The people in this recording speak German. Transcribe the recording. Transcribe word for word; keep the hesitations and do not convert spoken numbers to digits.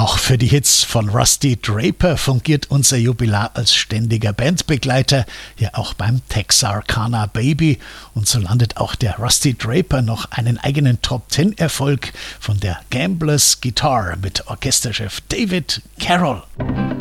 Auch für die Hits von Rusty Draper fungiert unser Jubilar als ständiger Bandbegleiter, ja auch beim Texarkana Baby. Und so landet auch der Rusty Draper noch einen eigenen Top-Ten-Erfolg von der Gamblers Guitar mit Orchesterchef David Carroll.